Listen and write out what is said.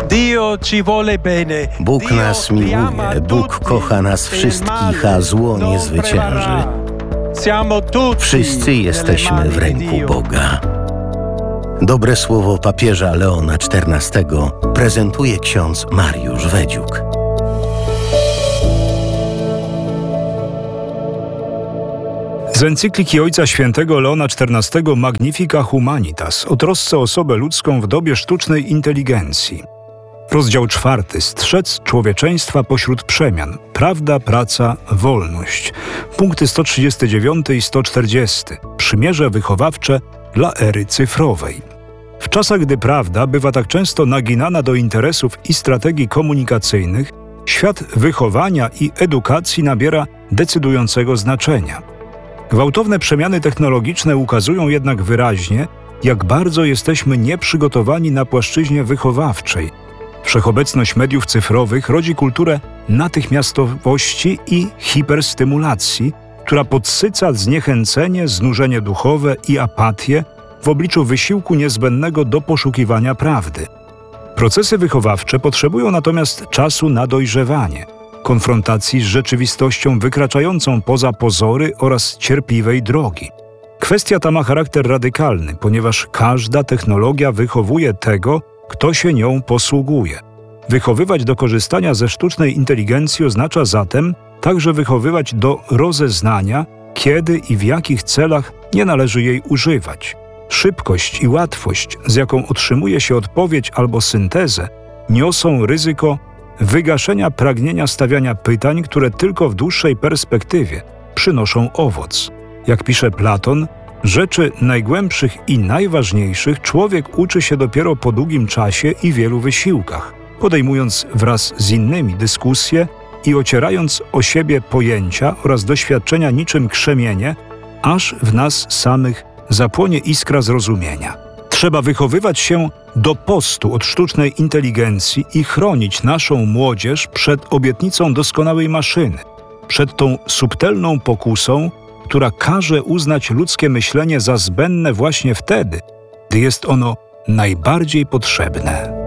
Bóg nas miłuje, Bóg kocha nas wszystkich, a zło nie zwycięży. Wszyscy jesteśmy w ręku Boga. Dobre słowo papieża Leona XIV prezentuje ksiądz Mariusz Wedziuk. Z encykliki Ojca Świętego Leona XIV Magnifica Humanitas o trosce o osobę ludzką w dobie sztucznej inteligencji. Rozdział 4. Strzec człowieczeństwa pośród przemian. Prawda, praca, wolność. Punkty 139 i 140. Przymierze wychowawcze dla ery cyfrowej. W czasach, gdy prawda bywa tak często naginana do interesów i strategii komunikacyjnych, świat wychowania i edukacji nabiera decydującego znaczenia. Gwałtowne przemiany technologiczne ukazują jednak wyraźnie, jak bardzo jesteśmy nieprzygotowani na płaszczyźnie wychowawczej. Wszechobecność mediów cyfrowych rodzi kulturę natychmiastowości i hiperstymulacji, która podsyca zniechęcenie, znużenie duchowe i apatię w obliczu wysiłku niezbędnego do poszukiwania prawdy. Procesy wychowawcze potrzebują natomiast czasu na dojrzewanie, konfrontacji z rzeczywistością wykraczającą poza pozory oraz cierpliwej drogi. Kwestia ta ma charakter radykalny, ponieważ każda technologia wychowuje tego, kto się nią posługuje. Wychowywać do korzystania ze sztucznej inteligencji oznacza zatem także wychowywać do rozeznania, kiedy i w jakich celach nie należy jej używać. Szybkość i łatwość, z jaką otrzymuje się odpowiedź albo syntezę, niosą ryzyko wygaszenia pragnienia stawiania pytań, które tylko w dłuższej perspektywie przynoszą owoc. Jak pisze Platon, rzeczy najgłębszych i najważniejszych człowiek uczy się dopiero po długim czasie i wielu wysiłkach, podejmując wraz z innymi dyskusje i ocierając o siebie pojęcia oraz doświadczenia niczym krzemienie, aż w nas samych zapłonie iskra zrozumienia. Trzeba wychowywać się do postu od sztucznej inteligencji i chronić naszą młodzież przed obietnicą doskonałej maszyny, przed tą subtelną pokusą, która każe uznać ludzkie myślenie za zbędne właśnie wtedy, gdy jest ono najbardziej potrzebne.